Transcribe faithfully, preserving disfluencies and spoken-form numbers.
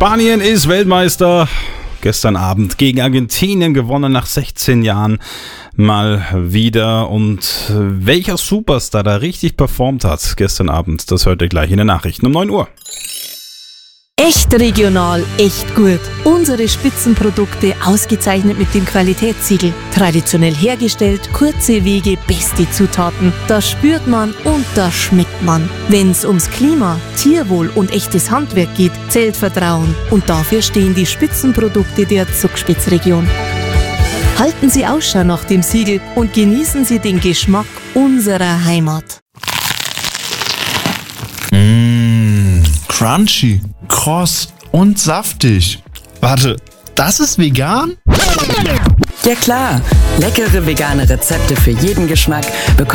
Spanien ist Weltmeister. Gestern Abend gegen Argentinien gewonnen, nach sechzehn Jahren mal wieder. Und welcher Superstar da richtig performt hat gestern Abend, das hört ihr gleich in den Nachrichten um neun Uhr. Echt regional, echt gut. Unsere Spitzenprodukte ausgezeichnet mit dem Qualitätssiegel. Traditionell hergestellt, kurze Wege, beste Zutaten. Das spürt man und das schmeckt man. Wenn's ums Klima, Tierwohl und echtes Handwerk geht, zählt Vertrauen. Und dafür stehen die Spitzenprodukte der Zugspitzregion. Halten Sie Ausschau nach dem Siegel und genießen Sie den Geschmack unserer Heimat. Mmh, crunchy, kross und saftig. Warte, das ist vegan? Ja klar, leckere vegane Rezepte für jeden Geschmack bekommt